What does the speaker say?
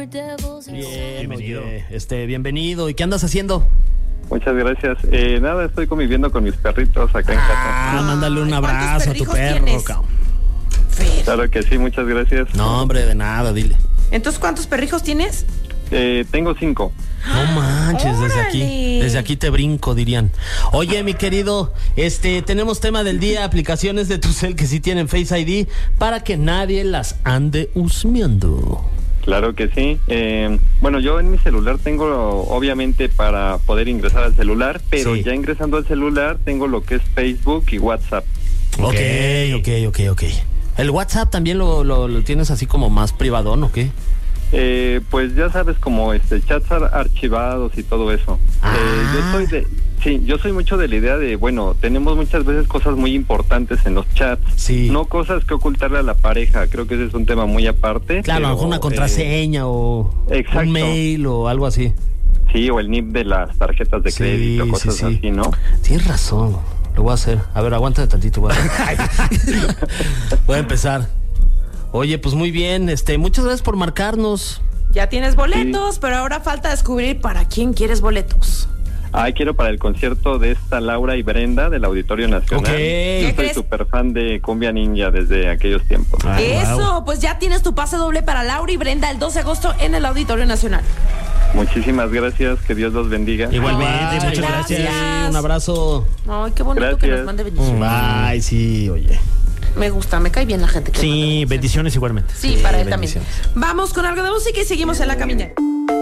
Bien, Bienvenido. oye, bienvenido. ¿Y qué andas haciendo? Muchas gracias. Nada, estoy conviviendo con mis perritos acá en casa. Mándale un Ay, ¿cuántos abrazo a tu perrijos perro, tienes? cabrón. Fer. Claro que sí, muchas gracias. No, hombre, de nada, dile. Entonces, ¿cuántos perrijos tienes? Tengo 5. No manches, ¡Órale! desde aquí te brinco, dirían. Oye, mi querido, tenemos tema del día, aplicaciones de Telcel que sí tienen Face ID para que nadie las ande husmeando. Claro que sí. Bueno, yo en mi celular tengo, obviamente, para poder ingresar al celular, pero Sí. ya ingresando al celular tengo lo que es Facebook y WhatsApp. Ok. ¿El WhatsApp también lo tienes así como más privadón o qué? Pues ya sabes, como chats archivados y todo eso. Yo soy mucho de la idea de, bueno, tenemos muchas veces cosas muy importantes en los chats, Sí. no cosas que ocultarle a la pareja. Creo que ese es un tema muy aparte. Claro, a lo mejor una contraseña o exacto. un mail o algo así. Sí, o el NIP de las tarjetas de crédito, cosas sí. así, ¿no? Tienes razón, lo voy a hacer. A ver, aguántame tantito. Voy a empezar. Oye, pues muy bien, muchas gracias por marcarnos. Ya tienes boletos, pero ahora falta descubrir para quién quieres boletos. Quiero para el concierto de esta Laura y Brenda del Auditorio Nacional. Ok. Yo ¿Qué soy crees? súper fan de Cumbia Ninja desde aquellos tiempos. Eso, Wow. pues ya tienes tu pase doble para Laura y Brenda el 12 de agosto en el Auditorio Nacional. Muchísimas gracias, que Dios los bendiga. Igualmente, Ay, muchas gracias. gracias. Un abrazo. Ay, qué bonito que Gracias. nos mande bendiciones. Ay, sí, oye. Me gusta, me cae bien la gente que manda Sí, bendiciones igualmente. Sí, Sí, para él también. bendiciones. Vamos con algo de música y seguimos en la caminera.